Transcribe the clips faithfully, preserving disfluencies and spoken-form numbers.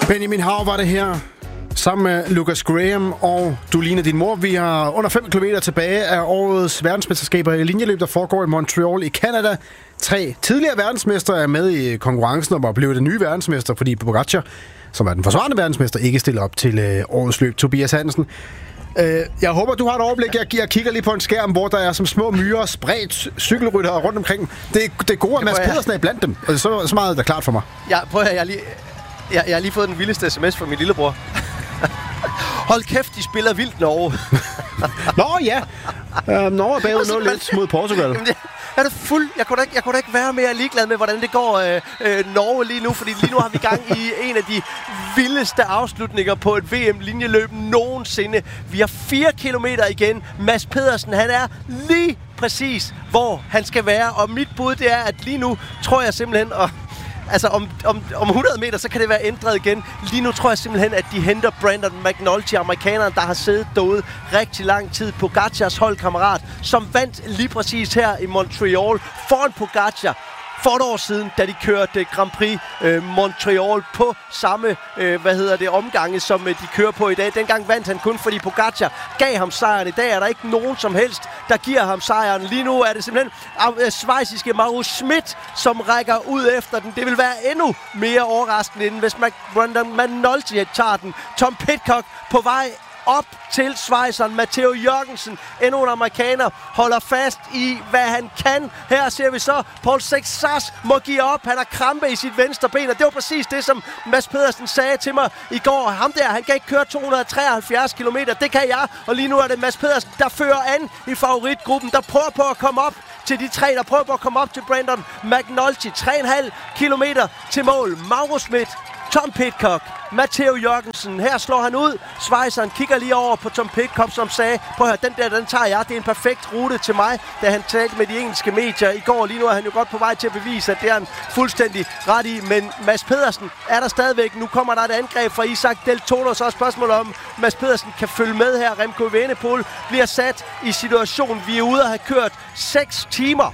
Benjamin Hav var det her, sammen med Lucas Graham og Du ligner din mor. Vi har under fem kilometer tilbage af årets verdensmesterskaber i linjeløb, der foregår i Montreal i Canada. Tre tidligere verdensmestre er med i konkurrencen om at blive det nye verdensmester, fordi Pogačar, som er den forsvarende verdensmester, ikke stiller op til øh, årets løb. Tobias Hansen, øh, jeg håber, du har et overblik. Jeg, jeg kigger lige på en skærm, hvor der er som små myrer spredt cykelryttere rundt omkring. Det, det er gode, at Mads Pedersen er blandt dem. Så, så meget er der klart for mig. Ja, prøv at høre, jeg har lige, jeg, jeg har lige fået den vildeste sms fra min lillebror. Hold kæft, de spiller vildt Norge. Nå ja, uh, Norge er bagud nul et mod Portugal. Jamen, det, er det fuld? Jeg kunne, da ikke, jeg kunne da ikke være mere ligeglad med, hvordan det går øh, øh, Norge lige nu, fordi lige nu har vi gang i en af de vildeste afslutninger på et V M-linjeløb nogensinde. Vi har fire kilometer igen. Mads Pedersen, han er lige præcis, hvor han skal være, og mit bud, det er, at lige nu tror jeg simpelthen, og altså om, om, om hundrede meter, så kan det være ændret igen. Lige nu tror jeg simpelthen, at de henter Brandon McNulty, amerikaneren, der har siddet derude rigtig lang tid. Pogacars holdkammerat, som vandt lige præcis her i Montreal foran Pogacar for et år siden, da de kørte Grand Prix øh, Montreal på samme øh, hvad hedder det, omgange, som øh, de kører på i dag. Dengang vandt han kun, fordi Pogacar gav ham sejren. I dag er der ikke nogen som helst, der giver ham sejren. Lige nu er det simpelthen øh, schweiziske Mauro Schmidt, som rækker ud efter den. Det vil være endnu mere overraskende, end hvis Brandon McNulty tager den. Tom Pidcock på vej op til schweizeren Matteo Jørgensen. Endnu en amerikaner holder fast i, hvad han kan. Her ser vi så, Paul Sexas må give op. Han har krampe i sit venstre ben, og det var præcis det, som Mads Pedersen sagde til mig i går. Ham der, han kan ikke køre to hundrede og treoghalvfjerds kilometer. Det kan jeg, og lige nu er det Mads Pedersen, der fører an i favoritgruppen, der prøver på at komme op til de tre, der prøver på at komme op til Brandon McNulty. tre komma fem kilometer til mål. Mauro Schmidt, Tom Pidcock, Matteo Jørgensen. Her slår han ud. Schweizeren kigger lige over på Tom Pidcock, som sagde, prøv at høre, den der, den tager jeg. Det er en perfekt rute til mig, da han talte med de engelske medier i går. Lige nu er han jo godt på vej til at bevise, at det er han fuldstændig ret i. Men Mads Pedersen er der stadigvæk. Nu kommer der et angreb fra Isaac Del Toro. Så er spørgsmålet om, Mads Pedersen kan følge med her. Remco Evenepoel bliver sat i situationen. Vi er ude at have kørt seks timer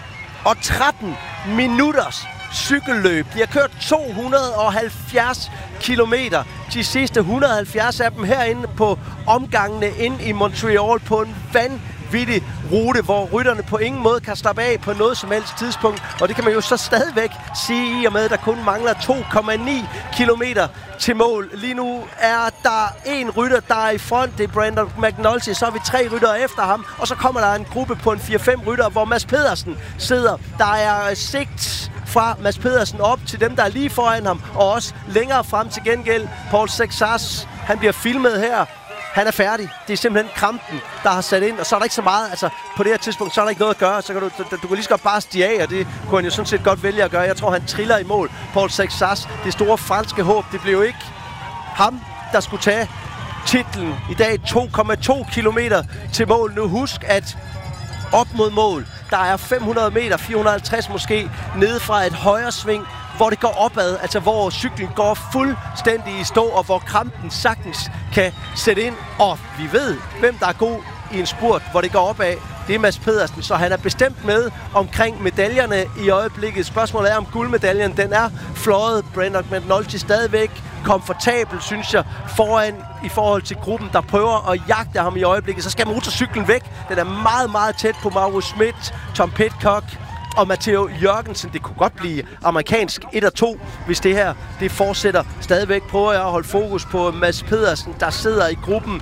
og tretten minutters cykelløb. De har kørt to hundrede og halvfjerds kilometer. De sidste et hundrede og halvfjerds af dem herinde på omgangene ind i Montreal på en vanvittig rute, hvor rytterne på ingen måde kan slappe af på noget som helst tidspunkt. Og det kan man jo så stadigvæk sige, i og med, at der kun mangler to komma ni kilometer til mål. Lige nu er der en rytter, der er i front. Det er Brandon McNulty. Så har vi tre ryttere efter ham. Og så kommer der en gruppe på en fire fem rytter, hvor Mads Pedersen sidder. Der er sigt fra Mads Pedersen op til dem, der er lige foran ham, og også længere frem til gengæld. Paul Sexas, han bliver filmet her. Han er færdig. Det er simpelthen krampen, der har sat ind, og så er der ikke så meget. Altså, på det her tidspunkt, så er der ikke noget at gøre. Så kan du, du, du kan lige så godt bare stige af, og det kunne han jo sådan set godt vælge at gøre. Jeg tror, han triller i mål. Paul Sexas, det store franske håb, det blev jo ikke ham, der skulle tage titlen i dag. to komma to kilometer til mål. Nu husk, at op mod mål, der er fem hundrede meter, fire hundrede og halvtreds måske, nede fra et højre sving, hvor det går opad, altså hvor cyklen går fuldstændig i stå, og hvor krampen sagtens kan sætte ind. Og vi ved, hvem der er god i en spurt, hvor det går opad. Det er Mads Pedersen, så han er bestemt med omkring medaljerne i øjeblikket. Spørgsmålet er, om guldmedaljen, den er fløjet. Brandon McNulty stadigvæk komfortabel, synes jeg, foran i forhold til gruppen, der prøver at jagte ham i øjeblikket. Så skal motorcyklen væk. Den er meget, meget tæt på Mauro Schmidt, Tom Pidcock og Matteo Jørgensen. Det kunne godt blive amerikansk et og to, hvis det her det fortsætter. Stadigvæk prøver jeg at holde fokus på Mads Pedersen, der sidder i gruppen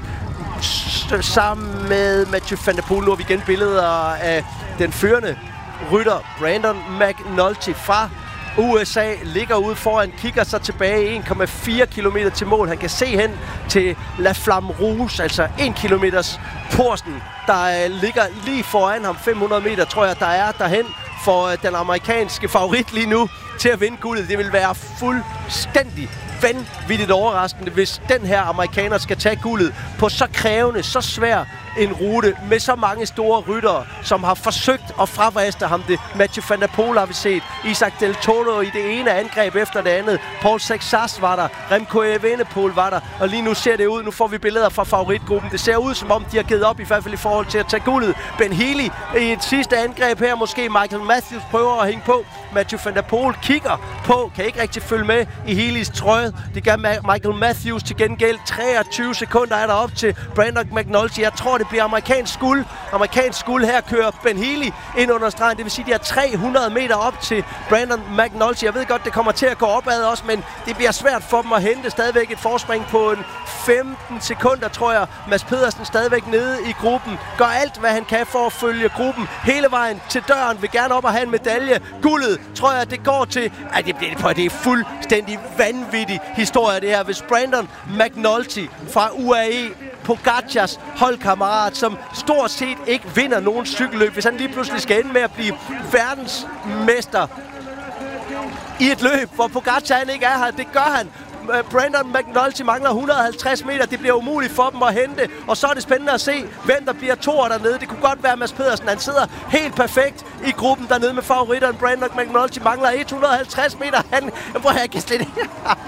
sammen med Mathieu van der Poel. Nu har vi igen billeder af den førende rytter Brandon McNulty fra U S A, ligger ude foran, kigger sig tilbage en komma fire kilometer til mål. Han kan se hen til La Flamme Rouge, altså en kilometers porten, der ligger lige foran ham. fem hundrede meter, tror jeg, der er derhen for den amerikanske favorit lige nu til at vinde guldet. Det vil være fuldstændig vanvittigt overraskende, hvis den her amerikaner skal tage guldet på så krævende, så svær en rute med så mange store ryttere, som har forsøgt at fravaste ham det. Mathieu van der Poel har vi set. Isaac Del Toro i det ene angreb efter det andet. Paul Sexas var der. Remco Evenepoel var der. Og lige nu ser det ud. Nu får vi billeder fra favoritgruppen. Det ser ud, som om de har givet op, i hvert fald i forhold til at tage guldet. Ben Healy i et sidste angreb her. Måske Michael Matthews prøver at hænge på. Mathieu van der Poel kigger på. Kan ikke rigtig følge med i Healys trøje. Det gør Michael Matthews til gengæld. treogtyve sekunder er der op til Brandon McNulty. Jeg tror, det bliver amerikansk guld. Amerikansk guld. Her kører Ben Healy ind under stregen. Det vil sige, at de har tre hundrede meter op til Brandon McNulty. Jeg ved godt, det kommer til at gå opad også, men det bliver svært for dem at hente. Stadigvæk et forspring på en femten sekunder, tror jeg. Mads Pedersen stadigvæk nede i gruppen. Gør alt, hvad han kan for at følge gruppen hele vejen til døren. Vil gerne op og have en medalje. Guldet, tror jeg, det går til... Ej, det bliver det på. Det er fuldstændig vanvittig historie, det her. Hvis Brandon McNulty fra U A E, Pogacars holdkammerat, som stort set ikke vinder nogen cykelløb, hvis han lige pludselig skal ende med at blive verdensmester i et løb, hvor Pogacar han ikke er her. Det gør han. Brandon McNulty mangler et hundrede og halvtreds meter. Det bliver umuligt for dem at hente. Og så er det spændende at se, hvem der bliver toer dernede. Det kunne godt være Mads Pedersen. Han sidder helt perfekt i gruppen dernede med favoritteren. Brandon McNulty mangler et hundrede og halvtreds meter. Han, prøv, jeg kan slet ikke,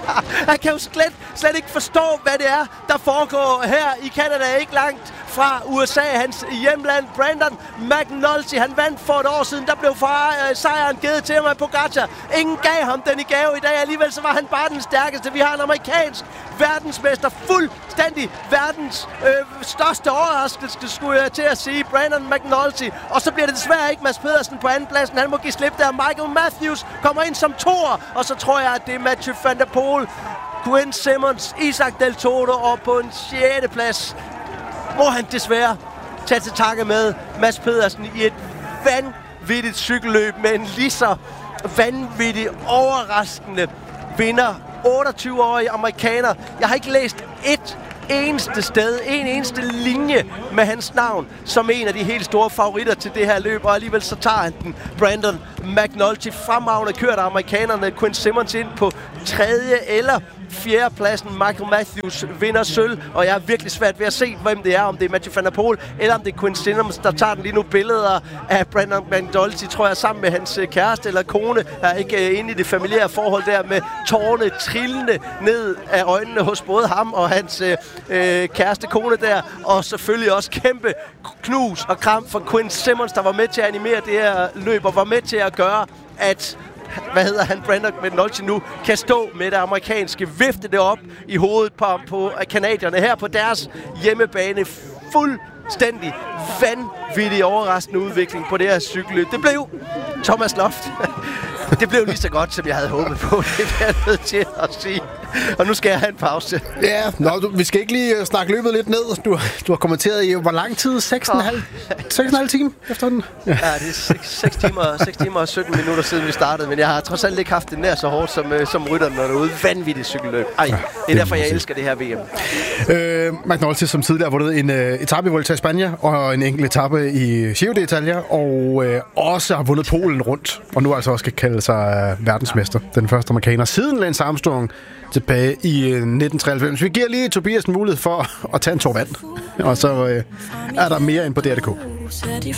han kan jo slet, slet ikke forstå, hvad det er, der foregår her i Canada. Ikke langt fra U S A, hans hjemland. Brandon McNulty, han vandt for et år siden. Der blev for, øh, sejren givet til ham af Pogacar. Ingen gav ham den i gave i dag. Alligevel så var han bare den stærkeste. Vi har en amerikansk verdensmester. Fuldstændig verdens øh, største overraskelse, skulle jeg til at sige. Brandon McNulty. Og så bliver det desværre ikke Mads Pedersen på andenpladsen. Han må give slip der. Michael Matthews kommer ind som toer. Og så tror jeg, at det er Mathieu van der Poel, Quinn Simmons, Isaac Del Toro, og på en sjette plads må han desværre tage til takke med Mads Pedersen i et vanvittigt cykelløb med en lige så vanvittig, overraskende vinder. otteogtyve-årig amerikaner. Jeg har ikke læst et eneste sted, en eneste linje med hans navn som en af de helt store favoritter til det her løb, og alligevel så tager han den. Brandon McNulty fremragende kørt af amerikanerne. Quinn Simmons ind på tredje eller fjerde pladsen. Michael Matthews vinder sølv, og jeg er virkelig svært ved at se, hvem det er, om det er Mathieu van der Poel, eller om det er Quinn Simmons, der tager den lige nu. Billeder af Brandon McNulty, tror jeg, sammen med hans kæreste eller kone, er ikke inde i det familiære forhold der, med tårerne trillende ned af øjnene hos både ham og hans øh, kæreste kone der, og selvfølgelig også kæmpe knus og kram for Quinn Simmons, der var med til at animere det her løb, og var med til at gøre, at hvad hedder han, Brandon McNulty nu kan stå med det amerikanske, vifte det op i hovedet på, på kanadierne her på deres hjemmebane. Fuldstændig vanvittig overraskende udvikling på det her cykelløb. Det blev Thomas Loft. Det blev lige så godt, som jeg havde håbet på. Det er jeg nødt til at sige. Og nu skal jeg have en pause. Ja, nå, du, vi skal ikke lige snakke løbet lidt ned. Du, du har kommenteret i hvor lang tid? seks komma fem timer efter den? Ja, ja det er seks timer og sytten minutter siden vi startede, men jeg har trods alt ikke haft det nær så hårdt som, som rytterne derude. Vanvittigt cykelløb. Ej, ja, det er derfor, jeg elsker det her V M. Øh, McNulty, som tidligere har vundet en øh, etape i Vuelta i Spanien og en enkelt etape i Giro d'Italia, og øh, også har vundet Polen rundt, og nu altså også skal kalde sig øh, verdensmester. Den første amerikaner siden Lance Armstrong tilbage i nitten treoghalvfems. Vi giver lige Tobias en mulighed for at tage en tår vand, og så øh, er der mere ind på D R punktum d k.